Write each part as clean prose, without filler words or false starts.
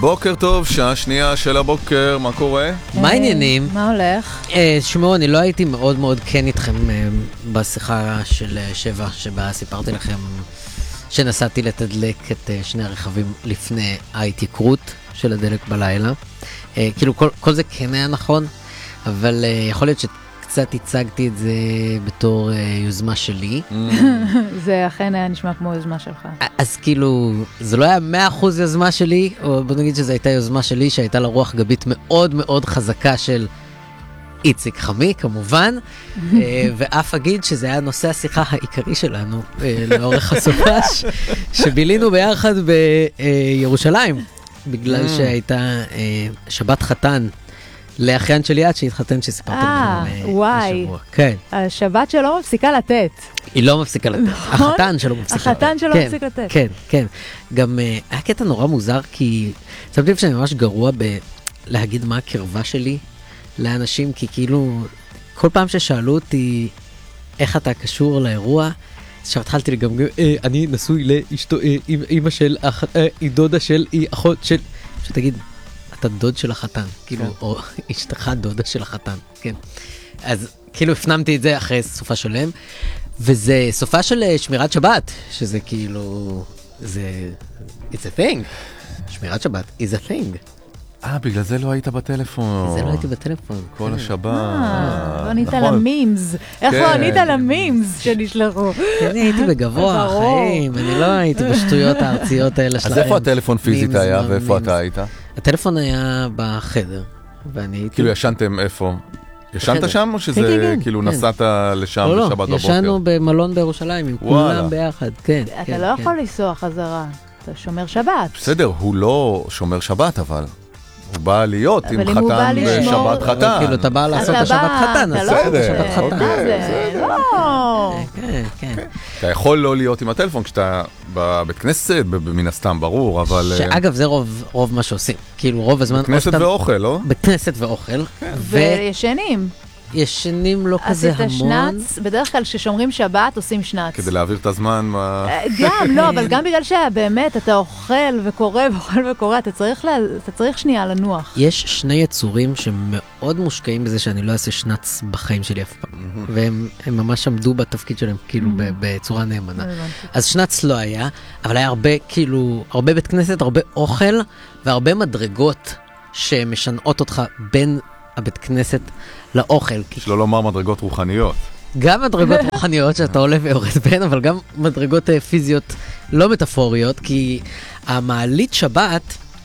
בוקר טוב, שעה שנייה של הבוקר, מה קורה? מה העניינים? מה הולך? שמעו, אני לא הייתי מאוד מאוד כן איתכם בשיחה של 7, שבה סיפרתי לכם שנסעתי לתדלק את שני הרכבים לפני ההתייקרות של הדלק בלילה. כאילו כל זה כן היה נכון, אבל יכול להיות שקצת הצגתי את זה בתור יוזמה שלי. זה אכן היה נשמע כמו יוזמה שלך. אז כאילו, זה לא היה 100% יוזמה שלי, או בוא נגיד שזו הייתה יוזמה שלי, שהייתה לה רוח גבית מאוד מאוד חזקה של איציק חמי, כמובן, ואף אגיד שזה היה נושא השיחה העיקרי שלנו לאורך הסופש, שבילינו ביחד בירושלים, בגלל שהייתה שבת חתן לאחיין של יד שהתחתן שסיפרתי לכם השבוע. כן. השבת שלא מפסיקה לתת. היא לא מפסיקה לתת. החתן שלא מפסיק לתת. החתן שלא מפסיק לתת. כן, כן. גם היה קטע נורא מוזר, כי שמתי לב שאני ממש גרוע בלהגיד מה הקרבה שלי לאנשים, כי כאילו כל פעם ששאלו אותי איך אתה קשור לאירוע, שהתחלתי לגמגם, אני נשוי לאשתו, אמא של, היא דודה של, היא אחות של, שתגיד, אתה דוד של החתן, כאילו, או אשתך דודה של החתן, כן. אז כאילו הפנמתי את זה אחרי סופה שלם, וזה סופה של שמירת שבת, שזה כאילו, זה, it's a thing. שמירת שבת is a thing. בגלל זה לא היית בטלפון. בגלל זה לא הייתי בטלפון. כל השבת. לא ענית למימס. איך לא ענית למימס שנשלחו? אני הייתי בגבוה, חיים. אני לא הייתי בשטויות הארציות האלה שלכם. אז איפה הטלפון פיזית היה ואיפה אתה היית? הטלפון היה בחדר, ואני הייתי... כאילו ישנתם איפה? ישנת שם או שזה כאילו נסעת לשם בשבת בבוקר? לא, ישנו במלון בירושלים עם כולם ביחד, כן. אתה לא יכול לנסוע חזרה, אתה שומר שבת. בסדר, הוא לא שומר שבת אבל. הוא בא להיות עם חתן בשבת חתן. כאילו אתה בא לעשות את השבת חתן, אז בסדר, לא. אתה יכול לא להיות עם הטלפון כשאתה בבית כנסת, מן הסתם, ברור, אבל... שאגב, זה רוב מה שעושים. כאילו רוב הזמן... בית כנסת ואוכל, לא? בית כנסת ואוכל. וישנים. ישנים לא כזה המון. עשית שנץ, בדרך כלל כששומרים שבת עושים שנץ. כדי להעביר את הזמן. גם, לא, אבל גם בגלל שבאמת אתה אוכל וקורא ואוכל וקורא, אתה צריך שנייה לנוח. יש שני יצורים שמאוד מושקעים בזה שאני לא אעשה שנץ בחיים שלי אף פעם. והם ממש עמדו בתפקיד שלהם, כאילו, בצורה נאמנה. אז שנץ לא היה, אבל היה הרבה, כאילו, הרבה בית כנסת, הרבה אוכל, והרבה מדרגות שמשנעות אותך בין הבית כנסת לאוכל. שלא לומר מדרגות רוחניות. גם מדרגות רוחניות שאתה עולה ויורד בין, אבל גם מדרגות פיזיות לא מטאפוריות, כי המעלית שבת,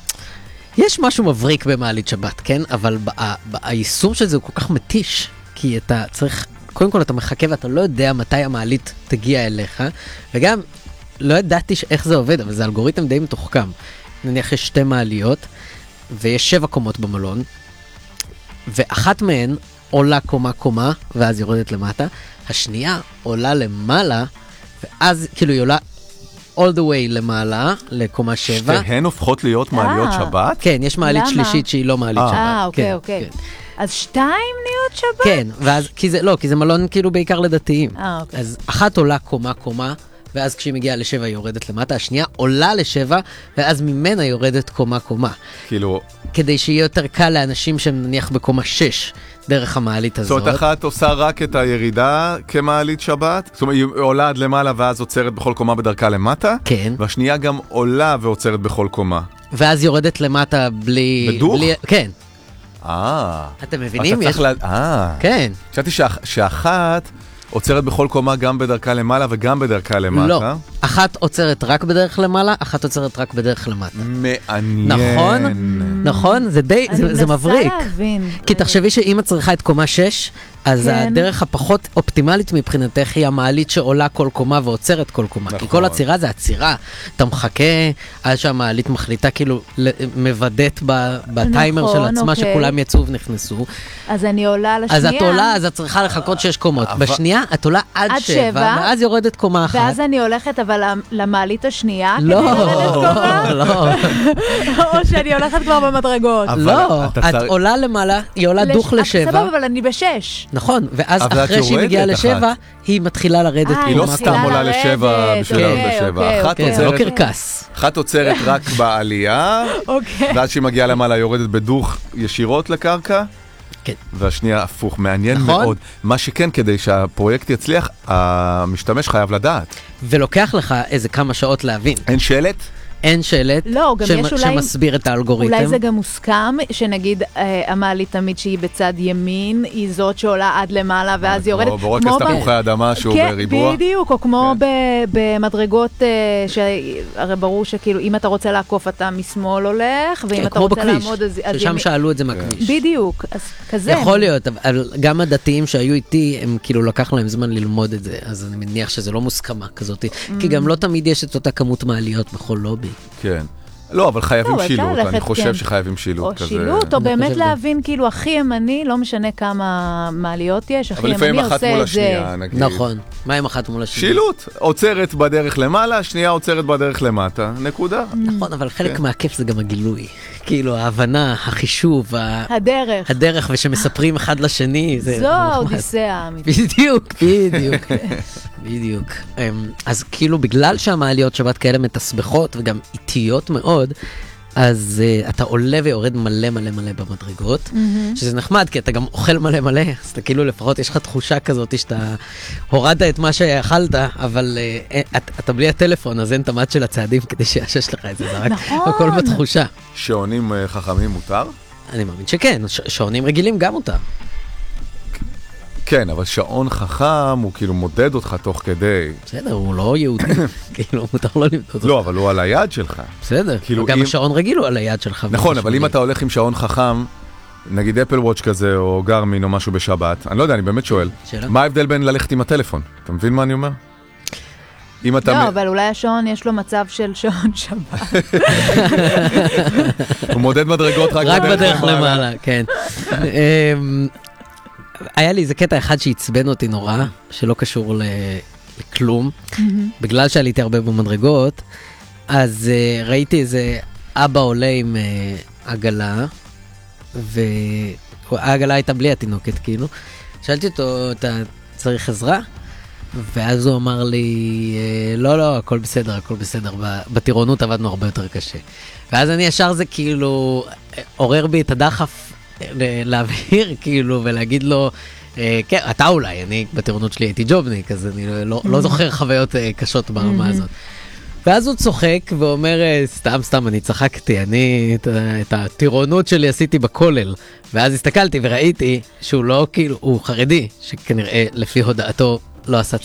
יש משהו מבריק במעלית שבת, כן? אבל היישום של זה הוא כל כך מתיש, כי אתה צריך, קודם כל אתה מחכה ואתה לא יודע מתי המעלית תגיע אליך, וגם לא ידעתי איך זה עובד, אבל זה אלגוריתם די מתוחכם. נניח יש 2 מעליות, ויש 7 קומות במלון, ואחת מהן עולה קומה, ואז יורדת למטה. השנייה עולה למעלה, ואז כאילו היא עולה all the way למעלה, לקומה 7. שתיהן הופכות להיות מעליות שבת? כן, יש מעלית שלישית שהיא לא מעלית שבת. אוקיי. אז 2 נהיות שבת? כן, ואז, כי זה מלון כאילו בעיקר לדתיים. אז אחת עולה קומה, ואז כשהיא מגיעה ל7 היא יורדת למטה, השנייה עולה ל7, ואז ממנה יורדת קומה. כאילו... כדי שיהיה יותר קל לאנשים שהם נניח בקומה 6, דרך המעלית הזאת. זאת אומרת, אחת עושה רק את הירידה כמעלית שבת? זאת אומרת, היא עולה עד למעלה ואז עוצרת בכל קומה בדרכה למטה? כן. והשנייה גם עולה ועוצרת בכל קומה. ואז יורדת למטה בלי... בדוך? כן. אתם מבינים? כן. חשבתי שאחת... עוצרת בכל קומה גם בדרכה למעלה וגם בדרכה למטה. לא, אחת עוצרת רק בדרך למעלה, אחת עוצרת רק בדרך למטה. מעניין. נכון? זה די, זה מבריק. אני מנסה להבין. כי תחשבי שאם את צריכה את קומה 6, אז הדרך הפחות אופטימלית מבחינתך היא המעלית שעולה כל קומה ועוצרת כל קומה. כי כל עצירה זה עצירה. אתה מחכה עד שהמעלית מחליטה, כאילו מבדדת בטיימר של עצמה שכולם יצאו ונכנסו. אז אני עולה לשנייה. אז את עולה, אז את צריכה לחכות 6 קומות. בשנייה את עולה עד 7, ואז יורדת קומה אחת. ואז אני הולכת אבל למעלית השנייה. לא. או שאני הולכת כבר במדרגות. לא, את עולה למעלה, היא עולה דוך ל7. סבבה, אבל אני ב6. נכון, ואז אבל את אחרי שהיא מגיעה יורדת ל7, אחת. היא מתחילה לרדת. היא כאילו לא מה סתם קרה. עולה לשבע בשביל לעלות אוקיי, לשבע. אוקיי, אחת כן, זה לא עוצרת- קרקס. אחת עוצרת רק בעלייה, אוקיי. ואז שהיא מגיעה למעלה יורדת בדוך ישירות לקרקע, כן. והשנייה הפוך, מעניין נכון. מאוד. מה שכן, כדי שהפרויקט יצליח, המשתמש חייב לדעת. ולוקח לך איזה כמה שעות להבין. אין שלט? אין שלט לא, גם יש אולי- שמסביר את האלגוריתם. אולי זה גם מוסכם, שנגיד המעלית תמיד שהיא בצד ימין, היא זאת שעולה עד למעלה, ואז היא יורדת. ברודקאסט כמו ב- תפוחי האדמה שהוא כן, בריבוע. בדיוק, או כמו במדרגות, הרי ברור שכאילו, אם אתה רוצה לעקוף, אתה משמאל הולך, ואם כן, אתה כמו רוצה בכביש, לעמוד, אז ששם ימין. שאלו את זה מהכביש. בדיוק, אז כזה. יכול להיות, אבל גם הדתיים שהיו איתי, הם כאילו לקח להם זמן ללמוד את זה, אז אני מניח שזה לא מוסכמה כזאת, כי גם לא תמיד יש את אותה כמות מעליות בכל לובי. כן. לא, אבל חייבים לא, אפשר שילוט, אני ללכת, חושב כן. שחייבים או שילוט כזה. שילוט, או אני באמת חושב להבין, כאילו, הכי ימני, לא משנה כמה מעליות יש, הכי אבל לפעמים ימני אחת עושה מול את זה. השנייה, נגיד. נכון. מה עם אחת מול השני? שילוט, עוצרת בדרך למעלה, שנייה עוצרת בדרך למטה, נקודה. נכון, אבל חלק מהכיף זה גם הגילוי. כאילו, ההבנה, החישוב, הדרך. הדרך ושמספרים אחד לשני, זה זו נחמד. האודיסאה האמיתית. בדיוק, בדיוק, בדיוק. אז כאילו בגלל שהמעליות שבת כאלה מתסבכות וגם איטיות מאוד, אז אתה עולה ויורד מלא מלא מלא במדרגות, שזה נחמד, כי אתה גם אוכל מלא מלא, אז אתה כאילו לפחות יש לך תחושה כזאת שאתה הורדת את מה שאכלת, אבל אתה בלי הטלפון, אז אין את המד של הצעדים כדי שיאשש לך את זה, זה רק נכון. הכל בתחושה. שעונים חכמים מותר? אני מאמין שכן, שעונים רגילים גם אותם. כן, אבל שעון חכם הוא כאילו מודד אותך תוך כדי. בסדר, הוא לא יהודי, כאילו מותר לו למדוד אותו. לא, אבל הוא על היד שלך. בסדר, כאילו גם אם- השעון רגיל הוא על היד שלך. נכון, אבל אם אתה הולך עם שעון חכם, נגיד אפל וואץ' כזה, או גרמין או משהו בשבת, אני לא יודע, אני באמת שואל, שאלה? מה ההבדל בין ללכת עם הטלפון? אתה מבין מה אני אומר? אם אתה... לא, אבל אולי השעון יש לו מצב של שעון שבת. הוא מודד מדרגות רק בדרך למעלה, כן. היה לי איזה קטע אחד שעצבן אותי נורא, שלא קשור לכלום, בגלל שעליתי הרבה במדרגות, אז ראיתי איזה אבא עולה עם עגלה, והעגלה הייתה בלי התינוקת, כאילו. שאלתי אותו, אתה צריך עזרה? ואז הוא אמר לי, לא, הכל בסדר, הכל בסדר, בטירונות עבדנו הרבה יותר קשה. ואז אני ישר זה כאילו, עורר בי את הדחף להבהיר, כאילו, ולהגיד לו, כן, אתה אולי, אני בטירונות שלי הייתי ג'ובניק, אז אני לא זוכר חוויות קשות ברמה הזאת. ואז הוא צוחק ואומר, סתם, אני צחקתי, אני את הטירונות שלי עשיתי בכולל. ואז הסתכלתי וראיתי שהוא לא, כאילו, הוא חרדי, שכנראה לפי הודעתו לא עשה